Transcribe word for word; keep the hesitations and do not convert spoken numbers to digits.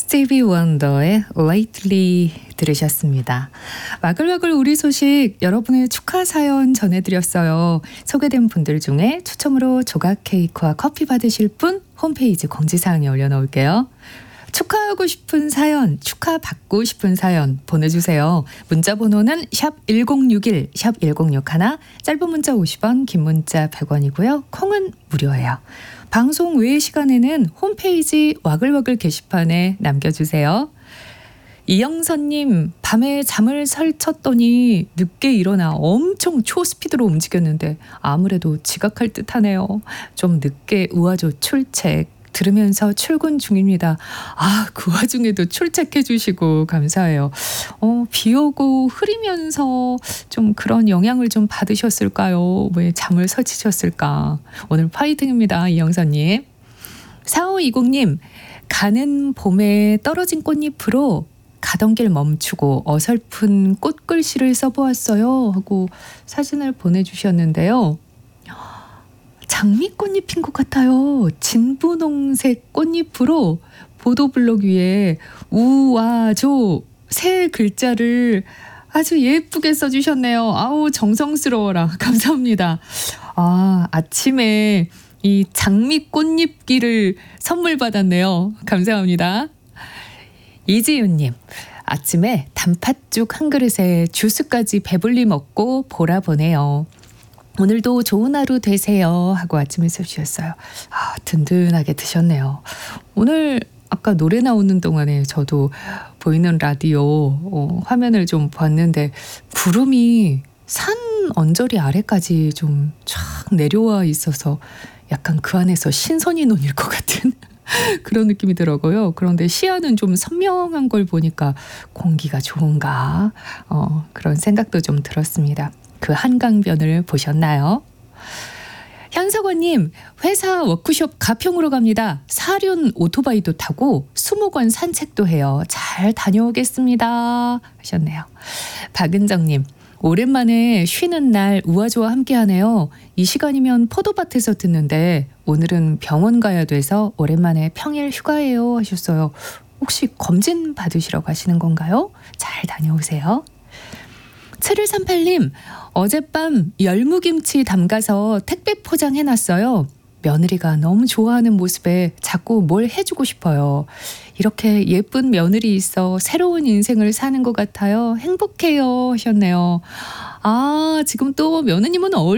스티비 원더의 Lately 들으셨습니다. 와글와글 우리 소식 여러분의 축하 사연 전해드렸어요. 소개된 분들 중에 추첨으로 조각 케이크와 커피 받으실 분 홈페이지 공지사항에 올려놓을게요. 축하하고 싶은 사연, 축하받고 싶은 사연 보내주세요. 문자 번호는 샵 일공육일, 샵 일공육일, 짧은 문자 오십 원, 긴 문자 백 원이고요. 콩은 무료예요. 방송 외의 시간에는 홈페이지 와글와글 게시판에 남겨주세요. 이영선님, 밤에 잠을 설쳤더니 늦게 일어나 엄청 초스피드로 움직였는데 아무래도 지각할 듯하네요. 좀 늦게 우아조 출첵 들으면서 출근 중입니다. 아, 그 와중에도 출첵해 주시고 감사해요. 어, 비 오고 흐리면서 좀 그런 영향을 좀 받으셨을까요? 왜 잠을 설치셨을까? 오늘 파이팅입니다, 이영선님. 사오이공님, 가는 봄에 떨어진 꽃잎으로 가던 길 멈추고 어설픈 꽃글씨를 써보았어요 하고 사진을 보내주셨는데요. 장미꽃잎인 것 같아요. 진분홍색 꽃잎으로 보도블록 위에 우와조 세 글자를 아주 예쁘게 써주셨네요. 아우, 정성스러워라. 감사합니다. 아, 아침에 이 장미꽃잎기를 선물 받았네요. 감사합니다. 이지윤님, 아침에 단팥죽 한 그릇에 주스까지 배불리 먹고 보라 보네요. 오늘도 좋은 하루 되세요 하고 아침에 써주셨어요. 아, 든든하게 드셨네요. 오늘 아까 노래 나오는 동안에 저도 보이는 라디오 어, 화면을 좀 봤는데 구름이 산 언저리 아래까지 좀 쫙 내려와 있어서 약간 그 안에서 신선이 논일 것 같은 그런 느낌이 들어고요. 그런데 시야는 좀 선명한 걸 보니까 공기가 좋은가 어, 그런 생각도 좀 들었습니다. 그 한강변을 보셨나요? 현석원님, 회사 워크숍 가평으로 갑니다. 사륜 오토바이도 타고 수목원 산책도 해요. 잘 다녀오겠습니다 하셨네요. 박은정님, 오랜만에 쉬는 날 우아조와 함께하네요. 이 시간이면 포도밭에서 듣는데 오늘은 병원 가야 돼서 오랜만에 평일 휴가예요 하셨어요. 혹시 검진 받으시러 가시는 건가요? 잘 다녀오세요. 칠일삼팔님, 어젯밤 열무김치 담가서 택배 포장해놨어요. 며느리가 너무 좋아하는 모습에 자꾸 뭘 해주고 싶어요. 이렇게 예쁜 며느리 있어 새로운 인생을 사는 것 같아요. 행복해요 하셨네요. 아, 지금 또 며느님은 어울